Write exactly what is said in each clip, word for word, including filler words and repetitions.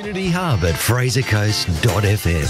Community Hub at fraser coast dot f m.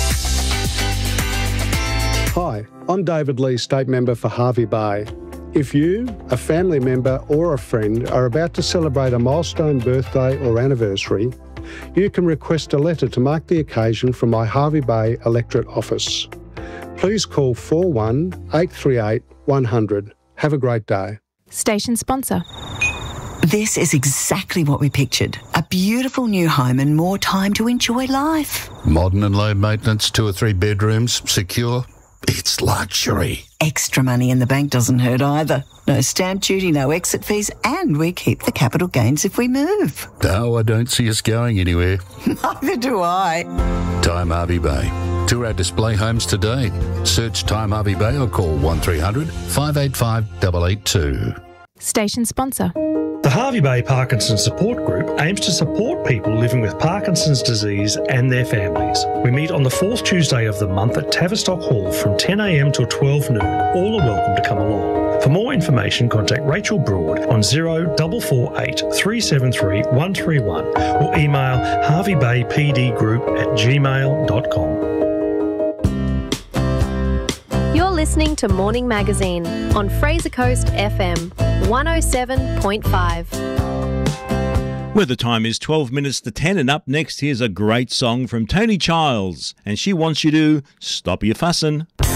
Hi, I'm David Lee, State Member for Hervey Bay. If you, a family member or a friend are about to celebrate a milestone birthday or anniversary, you can request a letter to mark the occasion from my Hervey Bay electorate office. Please call four one eight three eight one hundred. Have a great day. Station sponsor. This is exactly what we pictured. A beautiful new home and more time to enjoy life. Modern and low maintenance, two or three bedrooms, secure. It's luxury. Extra money in the bank doesn't hurt either. No stamp duty, no exit fees, and we keep the capital gains if we move. No, I don't see us going anywhere. Neither do I. Time Hervey Bay. Tour our display homes today. Search Time Hervey Bay or call one three hundred five eight five eight eight two. Station sponsor. The Hervey Bay Parkinson's Support Group aims to support people living with Parkinson's disease and their families. We meet on the fourth Tuesday of the month at Tavistock Hall from ten a m till twelve noon. All are welcome to come along. For more information, contact Rachel Broad on zero four four eight three seven three one three one or email harveybaypdgroup at gmail dot com. You're listening to Morning Magazine on Fraser Coast F M one oh seven point five. Well, the time is twelve minutes to ten, and up next, here's a great song from Tony Childs, and she wants you to stop your fussing.